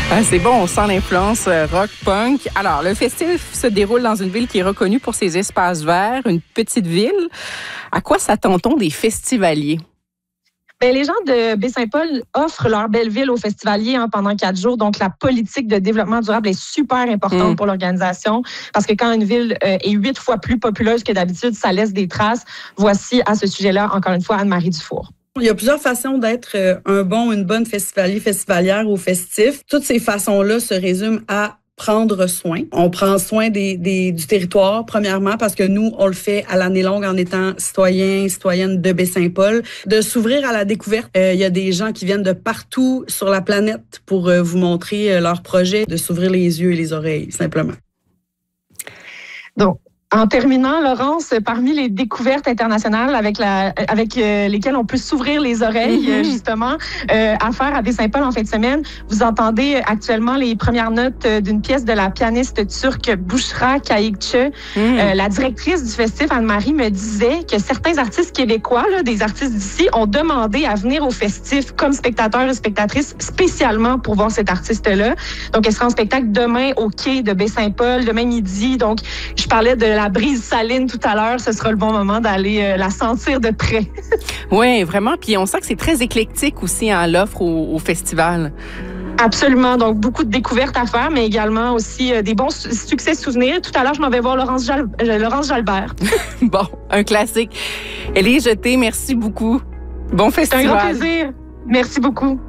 Ah, c'est bon, on sent l'influence rock, punk. Alors, le festif se déroule dans une ville qui est reconnue pour ses espaces verts, une petite ville. À quoi s'attend-on des festivaliers? Bien, les gens de Baie-Saint-Paul offrent leur belle ville aux festivaliers pendant 4 jours. Donc, la politique de développement durable est super importante pour l'organisation parce que quand une ville est 8 fois plus populeuse que d'habitude, ça laisse des traces. Voici à ce sujet-là, encore une fois, Anne-Marie Dufour. Il y a plusieurs façons d'être un bon ou une bonne festivalier, festivalière ou festif. Toutes ces façons-là se résument à prendre soin. On prend soin du territoire, premièrement, parce que nous, on le fait à l'année longue en étant citoyenne de Baie-Saint-Paul. De s'ouvrir à la découverte. Il y a des gens qui viennent de partout sur la planète pour vous montrer leurs projets, de s'ouvrir les yeux et les oreilles, simplement. Donc, en terminant, Laurence, parmi les découvertes internationales avec lesquelles on peut s'ouvrir les oreilles, justement, à faire à Baie-Saint-Paul en fin de semaine, vous entendez actuellement les premières notes d'une pièce de la pianiste turque Bushra Kayıkçı. La directrice du festif, Anne-Marie, me disait que certains artistes québécois, là, des artistes d'ici, ont demandé à venir au festif comme spectateurs et spectatrices spécialement pour voir cet artiste-là. Donc, elle sera en spectacle demain au quai de Baie-Saint-Paul, demain midi. Donc, je parlais de la brise saline tout à l'heure, ce sera le bon moment d'aller la sentir de près. Oui, vraiment. Puis on sent que c'est très éclectique aussi l'offre au festival. Absolument. Donc, beaucoup de découvertes à faire, mais également aussi des bons succès souvenirs. Tout à l'heure, je m'en vais voir Laurence Jalbert. Bon, un classique. Élie Jeté, merci beaucoup. Bon festival. C'est un grand plaisir. Merci beaucoup.